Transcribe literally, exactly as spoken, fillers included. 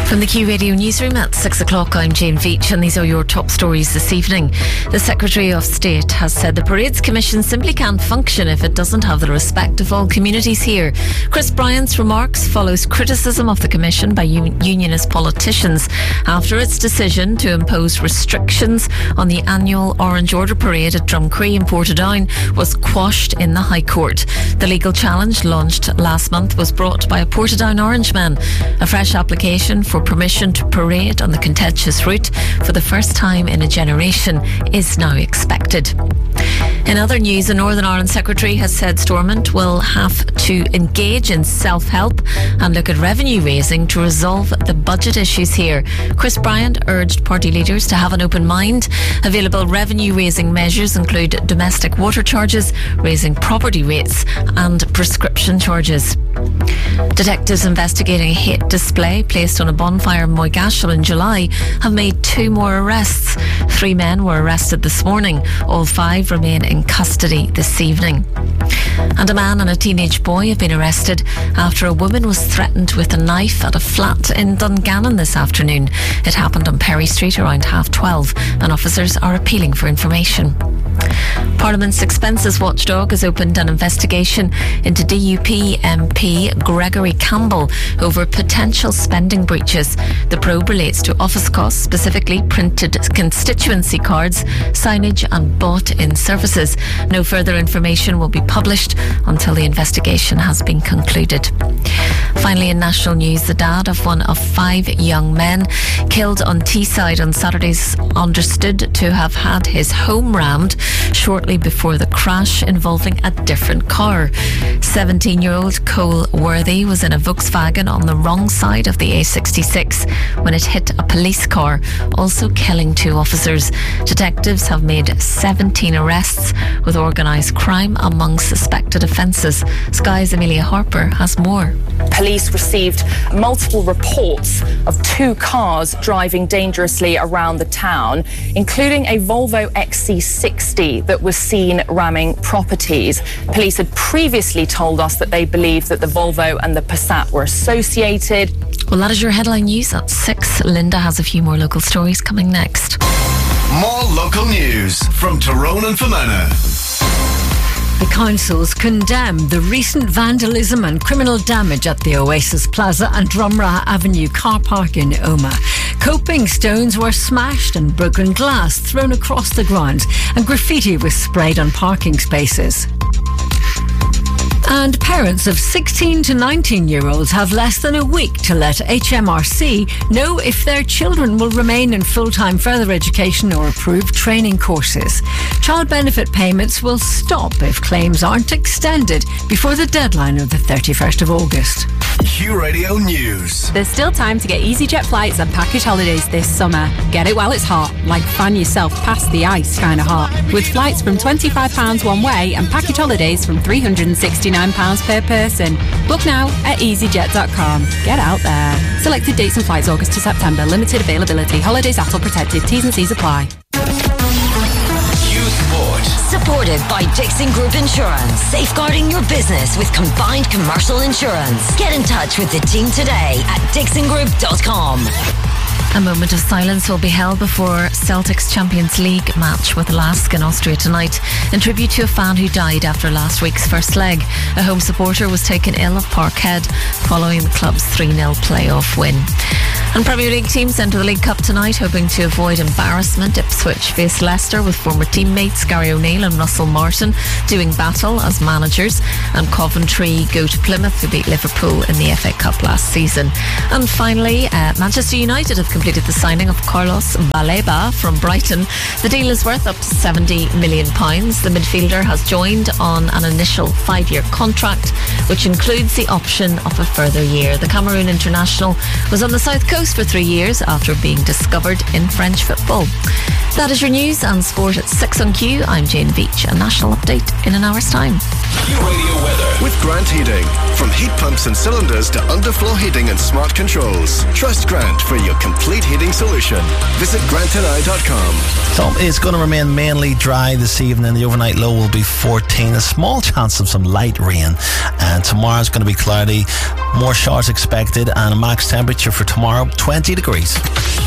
From the Q Radio Newsroom at six o'clock, I'm Jane Veach, and these are your top stories this evening. The Secretary of State has said the Parades Commission simply can't function if it doesn't have the respect of all communities here. Chris Bryant's remarks follows criticism of the Commission by un- unionist politicians after its decision to impose restrictions on the annual Orange Order Parade at Drumcree in Portadown was quashed in the High Court. The legal challenge launched last month was brought by a Portadown Orangeman. A fresh application for permission to parade on the contentious route for the first time in a generation is now expected. In other news, the Northern Ireland Secretary has said Stormont will have to engage in self-help and look at revenue raising to resolve the budget issues here. Chris Bryant urged party leaders to have an open mind. Available revenue raising measures include domestic water charges, raising property rates and prescription charges. Detectives investigating a hate display placed on a bonfire in Moygashel in July have made two more arrests. Three men were arrested this morning. All five remain in custody this evening. And a man and a teenage boy have been arrested after a woman was threatened with a knife at a flat in Dungannon this afternoon. It happened on Perry Street around half twelve, and officers are appealing for information. Parliament's Expenses Watchdog has opened an investigation into D U P M P Gregory Campbell over potential spending breaches. The probe relates to office costs, specifically printed constituency cards, signage and bought-in services. No further information will be published until the investigation has been concluded. Finally, in national news, the dad of one of five young men killed on Teesside on Saturday is understood to have had his home rammed shortly before the crash involving a different car. seventeen-year-old Cole Worthy was in a Volkswagen on the wrong side of the A sixty-six when it hit a police car, also killing two officers. Detectives have made seventeen arrests, with organised crime among suspected offences. Sky's Amelia Harper has more. Police received multiple reports of two cars driving dangerously around the town, including a Volvo X C sixty that was seen ramming properties. Police had previously told us that they believed that the Volvo and the Passat were associated. Well, that is your headline news at six. Linda has a few more local stories coming next. More local news from Tyrone and Fermanagh. The councils condemn the recent vandalism and criminal damage at the Oasis Plaza and Drumragh Avenue car park in Omagh. Coping stones were smashed and broken glass thrown across the grounds, and graffiti was sprayed on parking spaces. And parents of sixteen to nineteen year olds have less than a week to let H M R C know if their children will remain in full-time further education or approved training courses. Child benefit payments will stop if claims aren't extended before the deadline of the thirty-first of August. Q Radio News. There's still time to get EasyJet flights and package holidays this summer. Get it while it's hot, like fan yourself past the ice kind of hot. With flights from twenty-five pounds one way and package holidays from three hundred sixty-nine pounds per person. Book now at easyjet dot com. Get out there. Selected dates and flights August to September. Limited availability. Holidays A T L protected. T's and C's apply. Q Sport. Supported by Dixon Group Insurance. Safeguarding your business with combined commercial insurance. Get in touch with the team today at dixon group dot com. A moment of silence will be held before Celtic's Champions League match with Lask in Austria tonight, in tribute to a fan who died after last week's first leg. A home supporter was taken ill at Parkhead following the club's three nil playoff win. And Premier League teams enter the League Cup tonight, hoping to avoid embarrassment. Ipswich face Leicester with former teammates Gary O'Neill and Russell Martin doing battle as managers, and Coventry go to Plymouth, who beat Liverpool in the F A Cup last season. And finally, uh, Manchester United have completed the signing of Carlos Baleba from Brighton. The deal is worth up to seventy million pounds. The midfielder has joined on an initial five-year contract, which includes the option of a further year. The Cameroon international was on the south coast for three years after being discovered in French football. That is your news and sport at six on Q. I'm Jane Veach. A national update in an hour's time. Q Radio weather with Grant Heating. From heat pumps and cylinders to underfloor heating and smart controls. Trust Grant for your complete heating solution. Visit grant and I dot com. So it's going to remain mainly dry this evening. The overnight low will be fourteen. A small chance of some light rain. And tomorrow's going to be cloudy. More showers expected, and a max temperature for tomorrow twenty degrees.